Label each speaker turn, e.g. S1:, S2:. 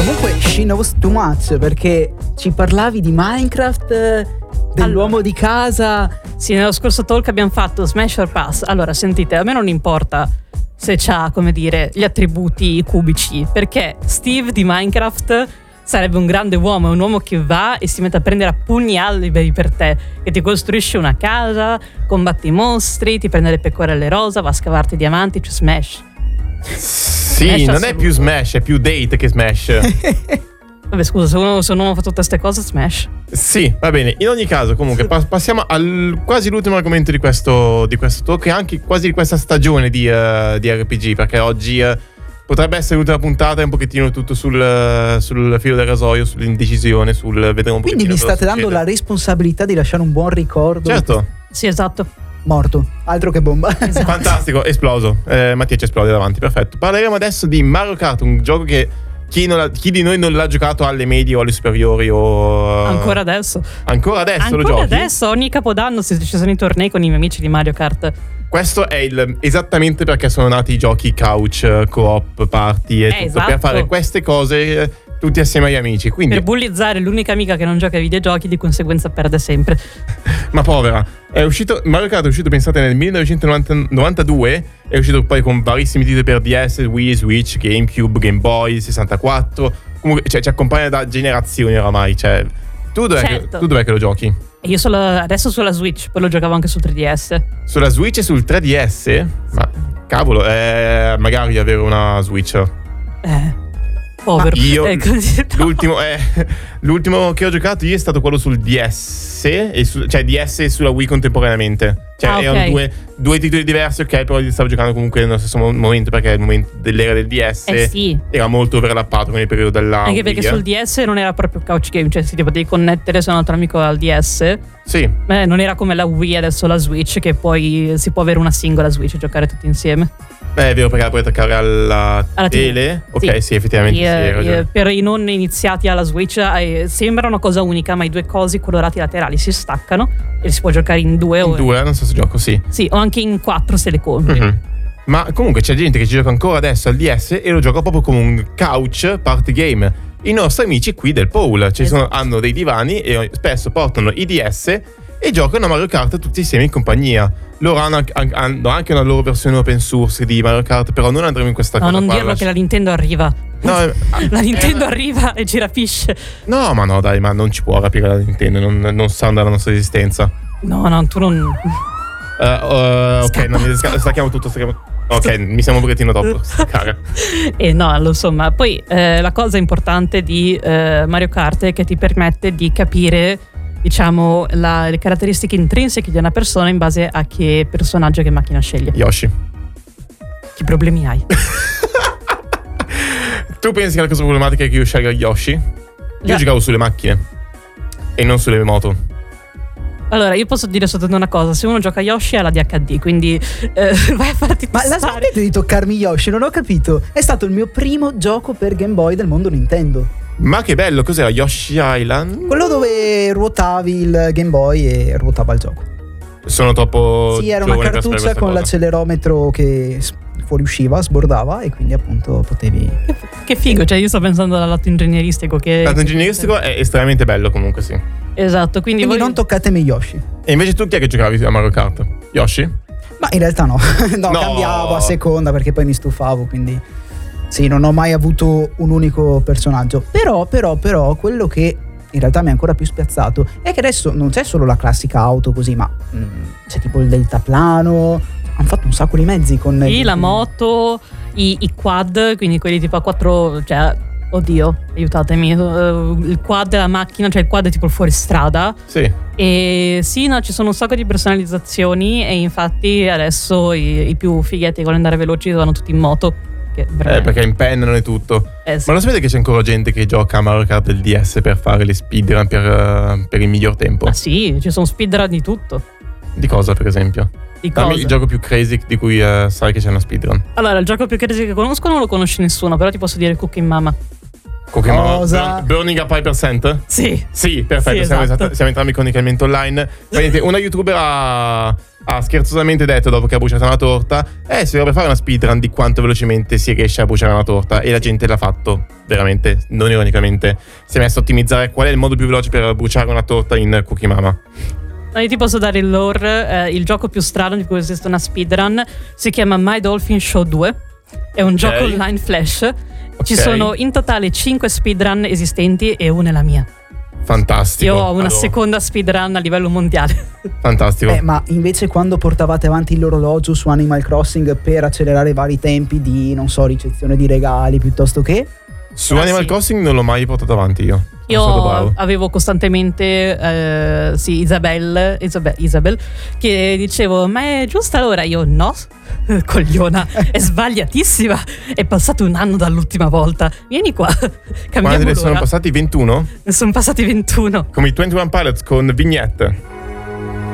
S1: Comunque she knows too much, perché ci parlavi di Minecraft, dell'uomo di casa.
S2: Sì, nello scorso talk abbiamo fatto Smash or Pass. Allora, sentite, a me non importa se c'ha, come dire, gli attributi cubici, perché Steve di Minecraft sarebbe un grande uomo, è un uomo che va e si mette a prendere a pugni alberi per te, che ti costruisce una casa, combatte i mostri, ti prende le pecorelle rosa, va a scavarti i diamanti, c'è Smash.
S3: Sì,
S2: Smash
S3: non
S2: assoluto.
S3: è più Smash, è più Date che Smash.
S2: Vabbè, scusa, se un uomo fa tutte queste cose, Smash.
S3: Sì, va bene. In ogni caso, comunque, passiamo al quasi l'ultimo argomento di questo talk e anche quasi di questa stagione di RPG, perché oggi potrebbe essere l'ultima puntata, è un pochettino tutto sul filo del rasoio, sull'indecisione, vedremo un
S1: Quindi
S3: pochettino
S1: mi
S3: cosa
S1: state dando
S3: succede.
S1: la responsabilità di lasciare un buon ricordo.
S3: Certo,
S2: Sì, esatto.
S1: Morto, altro che bomba.
S3: fantastico, esploso. Mattia ci esplode davanti, perfetto. Parleremo adesso di Mario Kart, un gioco che chi di noi non l'ha giocato alle medie o alle superiori o
S2: Ancora adesso.
S3: Ancora adesso lo
S2: Ancora
S3: giochi?
S2: adesso, ogni capodanno ci sono i tornei con i miei amici di Mario Kart.
S3: Questo è esattamente perché sono nati i giochi couch, co-op, party e tutto,
S2: esatto.
S3: per fare queste cose tutti assieme agli amici. Quindi,
S2: Per bullizzare l'unica amica che non gioca ai videogiochi, di conseguenza perde sempre.
S3: ma povera, Mario Kart è uscito, pensate, nel 1992, è uscito poi con varissimi titoli per DS, Wii, Switch, GameCube, Game Boy, 64. Comunque, cioè, ci accompagna da generazioni oramai. Cioè, tu dov'è che lo giochi?
S2: E io adesso sulla Switch, poi lo giocavo anche su 3DS.
S3: Sulla Switch e sul 3DS? Ma cavolo, magari avere una Switch.
S2: Povero.
S3: Io
S2: Così,
S3: l'ultimo che ho giocato io è stato quello sul DS, cioè DS e sulla Wii contemporaneamente. Cioè erano due titoli diversi, ok, però li stavo giocando comunque nello stesso momento, perché il momento dell'era del DS
S2: sì.
S3: era molto overlappato con il periodo della
S2: Anche
S3: Wii.
S2: perché sul DS non era proprio couch game, cioè ti potevi connettere se un altro amico al DS.
S3: Sì.
S2: Non era come la Wii, adesso la Switch, che poi si può avere una singola Switch e giocare tutti insieme.
S3: È vero, perché la puoi attaccare alla tele. Ok, sì, effettivamente sì, hai ragione.
S2: Per i non iniziati alla Switch sembra una cosa unica, ma i due cosi colorati laterali si staccano e si può giocare in due.
S3: In due, non so se gioco, sì.
S2: Sì, o anche in 4 se le compri.
S3: Mm-hmm. Ma comunque c'è gente che ci gioca ancora adesso al DS e lo gioca proprio come un couch party game. I nostri amici qui del Paul hanno dei divani e spesso portano i DS e giocano a Mario Kart tutti insieme in compagnia. Loro hanno anche una loro versione open source di Mario Kart, però non andremo in questa cosa.
S2: No, non
S3: qua,
S2: dirlo che la Nintendo arriva.
S3: No,
S2: la Nintendo arriva e ci rapisce.
S3: No, ma no, dai, ma non ci può rapire la Nintendo, non sa della nostra esistenza.
S2: No, tu non.
S3: Ok, stacchiamo tutto. Ok, mi sembra un pochettino troppo staccare.
S2: No, insomma, poi la cosa importante di Mario Kart è che ti permette di capire, diciamo, le caratteristiche intrinseche di una persona in base a che personaggio e che macchina sceglie.
S3: Yoshi.
S2: Che problemi hai?
S3: Tu pensi che la cosa problematica è che io scelga Yoshi? Io giocavo sulle macchine e non sulle moto.
S2: Allora, io posso dire soltanto una cosa: se uno gioca Yoshi ha la DHD, quindi vai a farti
S1: Ma la
S2: testare.
S1: smettete di toccarmi Yoshi, non ho capito. È stato il mio primo gioco per Game Boy del mondo Nintendo.
S3: Ma che bello, cos'era? Yoshi Island?
S1: Quello dove ruotavi il Game Boy e ruotava il gioco.
S3: Sono troppo
S1: Sì, era una
S3: giovane per sapere
S1: cartuccia
S3: questa
S1: con
S3: cosa.
S1: l'accelerometro che fuoriusciva, sbordava e quindi appunto potevi...
S2: Che figo, cioè io sto pensando al lato ingegneristico che...
S3: Lato ingegneristico è estremamente bello comunque, sì.
S2: Esatto, quindi
S1: non toccatemi Yoshi.
S3: E invece tu chi è che giocavi a Mario Kart? Yoshi?
S1: Ma in realtà no. No, cambiavo a seconda perché poi mi stufavo, quindi... Sì, non ho mai avuto un unico personaggio. Però, quello che in realtà mi ha ancora più spiazzato è che adesso non c'è solo la classica auto così, ma c'è tipo il deltaplano. Hanno fatto un sacco di mezzi con...
S2: Sì, la moto, i quad, quindi quelli tipo a 4... Cioè, oddio, aiutatemi. Il quad è la macchina, cioè il quad è tipo il fuoristrada.
S3: Sì.
S2: E sì, no, ci sono un sacco di personalizzazioni e infatti adesso i più fighetti che vogliono andare veloci vanno tutti in moto.
S3: Perché impennano e tutto.
S2: Sì.
S3: Ma lo sapete che c'è ancora gente che gioca a Mario Kart del DS per fare le speedrun per il miglior tempo?
S2: Ah sì, ci sono speedrun di tutto.
S3: Di cosa, per esempio?
S2: Di cosa?
S3: Dammi il gioco più crazy di cui sai che c'è una speedrun.
S2: Allora, il gioco più crazy che conosco non lo conosce nessuno, però ti posso dire Cooking Mama.
S3: Cooking
S1: Cosa?
S3: Mama Burning Up Hypercent?
S2: Sì.
S3: Sì, perfetto,
S2: Sì, esatto.
S3: siamo entrambi con il commento online. Una youtuber ha ha scherzosamente detto, dopo che ha bruciato una torta, si dovrebbe fare una speedrun di quanto velocemente si riesce a bruciare una torta, e la gente l'ha fatto, veramente, non ironicamente. Si è messo a ottimizzare qual è il modo più veloce per bruciare una torta in Cookie Mama.
S2: Io ti posso dare il lore. Il gioco più strano di cui esiste una speedrun si chiama My Dolphin Show 2. È un gioco online flash. Ci sono in totale 5 speedrun esistenti e una è la mia.
S3: Fantastico.
S2: Io ho una seconda speedrun a livello mondiale.
S3: Fantastico.
S1: Ma invece quando portavate avanti l'orologio su Animal Crossing per accelerare i vari tempi di, non so, ricezione di regali piuttosto che...
S3: Su Animal Crossing non l'ho mai portato avanti io.
S2: Io avevo costantemente Isabel che dicevo: ma è giusta l'ora? Io no, cogliona, è sbagliatissima. È passato un anno dall'ultima volta. Vieni qua, cambiamo l'ora.
S3: Quanti ne sono passati? 21?
S2: Ne sono passati 21.
S3: Come i 21 Pilots con Vignette.